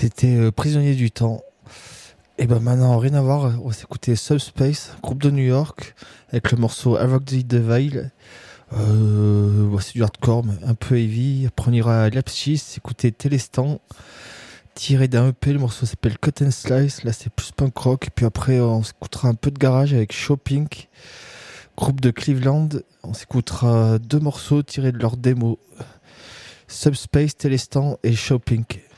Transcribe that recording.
C'était Prisonnier du temps. Et ben maintenant, rien à voir, on va s'écouter Subspace, groupe de New York, avec le morceau Avoc the Devil. C'est du hardcore, mais un peu heavy. Après, on ira à Leipzig, écouter Télestan, tiré d'un EP, le morceau s'appelle Cut and Slice, là c'est plus punk rock. Et puis après, on s'écoutera un peu de garage avec Shopping, groupe de Cleveland. On s'écoutera deux morceaux tirés de leur démo, Subspace, Télestan et Shopping.